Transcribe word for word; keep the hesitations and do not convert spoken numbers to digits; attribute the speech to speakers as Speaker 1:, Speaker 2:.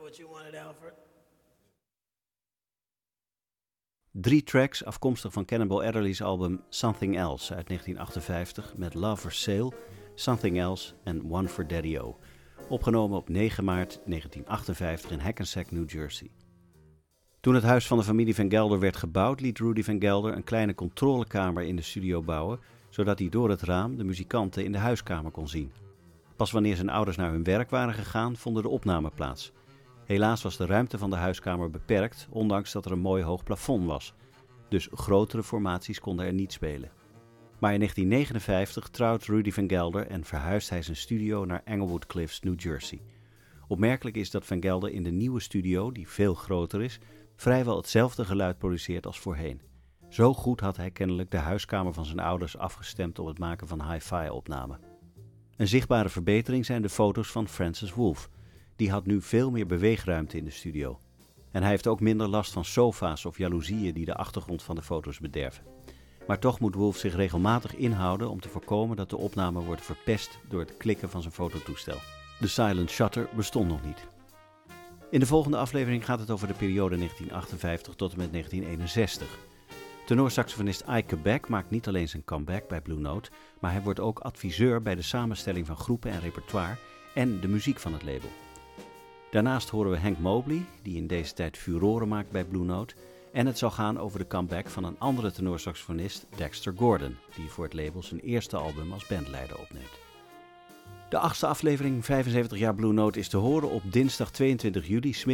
Speaker 1: what you wanted, Alfred?
Speaker 2: Drie tracks afkomstig van Cannonball Adderley's album Something Else uit negentien achtenvijftig met Love for Sale, Something Else en One for Daddy-O. Opgenomen op negen maart negentien achtenvijftig in Hackensack, New Jersey. Toen het huis van de familie Van Gelder werd gebouwd, liet Rudy Van Gelder een kleine controlekamer in de studio bouwen, zodat hij door het raam de muzikanten in de huiskamer kon zien. Pas wanneer zijn ouders naar hun werk waren gegaan, vonden de opnamen plaats. Helaas was de ruimte van de huiskamer beperkt, ondanks dat er een mooi hoog plafond was. Dus grotere formaties konden er niet spelen. Maar in negentien negenenvijftig trouwt Rudy Van Gelder en verhuist hij zijn studio naar Englewood Cliffs, New Jersey. Opmerkelijk is dat Van Gelder in de nieuwe studio, die veel groter is, vrijwel hetzelfde geluid produceert als voorheen. Zo goed had hij kennelijk de huiskamer van zijn ouders afgestemd op het maken van hi-fi opnamen. Een zichtbare verbetering zijn de foto's van Francis Wolff. Die had nu veel meer beweegruimte in de studio. En hij heeft ook minder last van sofa's of jaloezieën die de achtergrond van de foto's bederven. Maar toch moet Wolff zich regelmatig inhouden om te voorkomen dat de opname wordt verpest door het klikken van zijn fototoestel. De silent shutter bestond nog niet. In de volgende aflevering gaat het over de periode negentien achtenvijftig tot en met negentien eenenzestig. Tenorsaxofonist Ike Beck maakt niet alleen zijn comeback bij Blue Note, maar hij wordt ook adviseur bij de samenstelling van groepen en repertoire en de muziek van het label. Daarnaast horen we Hank Mobley, die in deze tijd furoren maakt bij Blue Note, en het zal gaan over de comeback van een andere tenorsaxofonist, Dexter Gordon, die voor het label zijn eerste album als bandleider opneemt. De achtste aflevering, vijfenzeventig jaar Blue Note, is te horen op dinsdag tweeëntwintig juli